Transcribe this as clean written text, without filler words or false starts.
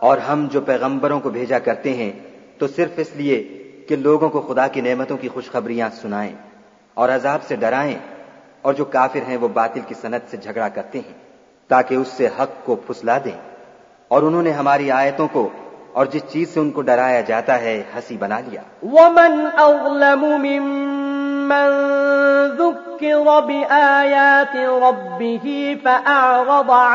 और हम जो पैगंबरों को भेजा करते हैं तो सिर्फ इसलिए कि लोगों को खुदा की नेमतों की खुशखबरियां सुनाएं और अजाब से डराएं, और जो काफिर हैं वो बातिल की सनत से झगड़ा करते हैं ताकि उससे हक को फुसला दें। और उन्होंने हमारी आयतों को और जिस चीज से उनको डराया जाता है हंसी बना लिया। वमन अज़लमु मिम्मन ज़ुक्किर बिआयाति रब्बिही फ़अअरज़